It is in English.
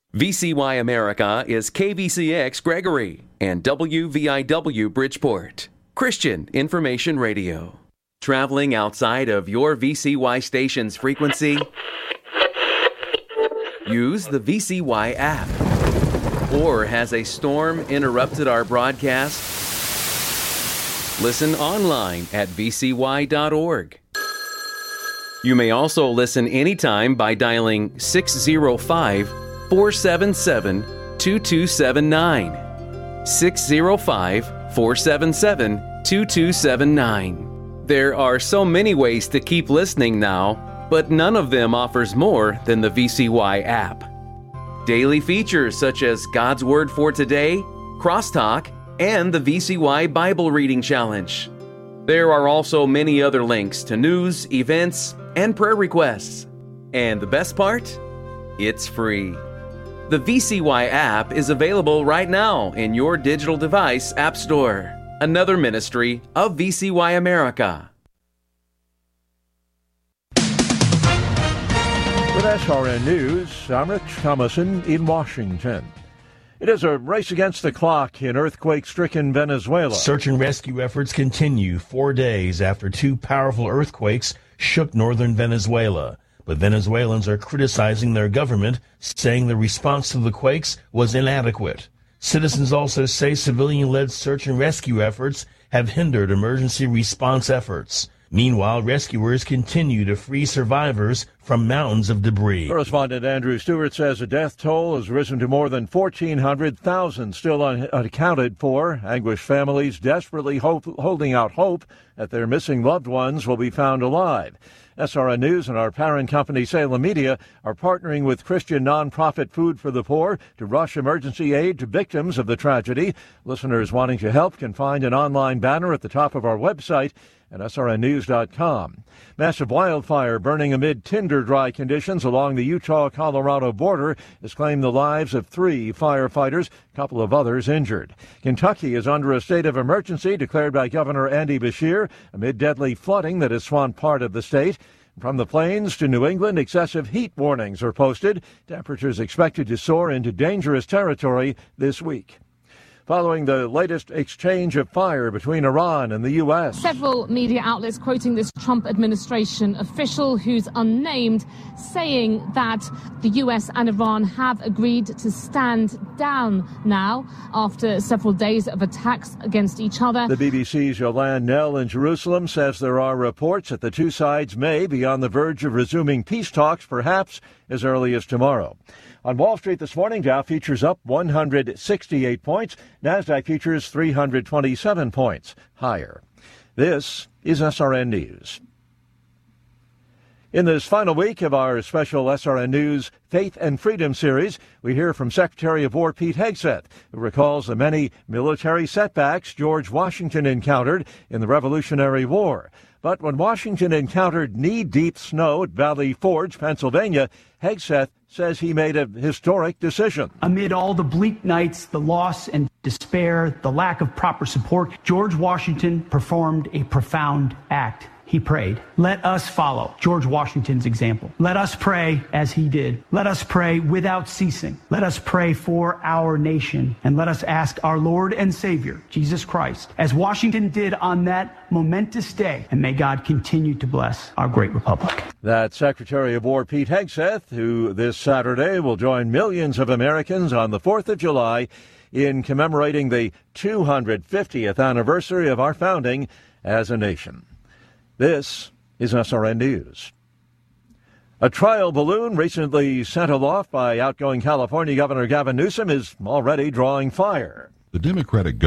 VCY America is KVCX Gregory and WVIW Bridgeport, Christian Information Radio. Traveling outside of your VCY station's frequency? Use the VCY app. Or has a storm interrupted our broadcast? Listen online at vcy.org. You may also listen anytime by dialing 605-477-2279. 605-477-2279. There are so many ways to keep listening now, but none of them offers more than the VCY app. Daily features such as God's Word for Today, Crosstalk, and the VCY Bible Reading Challenge. There are also many other links to news, events, and prayer requests. And the best part? It's free. The VCY app is available right now in your digital device app store. Another ministry of VCY America. With SRN News, I'm Rich Thomason in Washington. It is a race against the clock in earthquake-stricken Venezuela. Search and rescue efforts continue 4 days after two powerful earthquakes shook northern Venezuela. But Venezuelans are criticizing their government, saying the response to the quakes was inadequate. Citizens also say civilian-led search and rescue efforts have hindered emergency response efforts. Meanwhile, rescuers continue to free survivors from mountains of debris. Correspondent Andrew Stewart says the death toll has risen to more than 1,400,000 still unaccounted for. Anguished families desperately holding out hope that their missing loved ones will be found alive. SRN News and our parent company Salem Media are partnering with Christian nonprofit Food for the Poor to rush emergency aid to victims of the tragedy. Listeners wanting to help can find an online banner at the top of our website at srnnews.com. Massive wildfire burning amid tinder-dry conditions along the Utah-Colorado border has claimed the lives of 3 firefighters, a couple of others injured. Kentucky is under a state of emergency declared by Governor Andy Beshear amid deadly flooding that has swamped part of the state. From the plains to New England, excessive heat warnings are posted. Temperatures expected to soar into dangerous territory this week. Following the latest exchange of fire between Iran and the U.S. Several media outlets quoting this Trump administration official who's unnamed, saying that the U.S. and Iran have agreed to stand down now after several days of attacks against each other. The BBC's Yolande Knell in Jerusalem says there are reports that the two sides may be on the verge of resuming peace talks, perhaps as early as tomorrow. On Wall Street this morning, Dow futures up 168 points. NASDAQ futures 327 points higher. This is SRN News. In this final week of our special SRN News Faith and Freedom series, we hear from Secretary of War Pete Hegseth, who recalls the many military setbacks George Washington encountered in the Revolutionary War. But when Washington encountered knee-deep snow at Valley Forge, Pennsylvania, Hegseth says he made a historic decision. Amid all the bleak nights, the loss and despair, the lack of proper support, George Washington performed a profound act. He prayed. Let us follow George Washington's example. Let us pray as he did. Let us pray without ceasing. Let us pray for our nation. And let us ask our Lord and Savior, Jesus Christ, as Washington did on that momentous day. And may God continue to bless our great republic. That's Secretary of War Pete Hegseth, who this Saturday will join millions of Americans on the 4th of July in commemorating the 250th anniversary of our founding as a nation. This is SRN News. A trial balloon recently sent aloft by outgoing California Governor Gavin Newsom is already drawing fire. The Democratic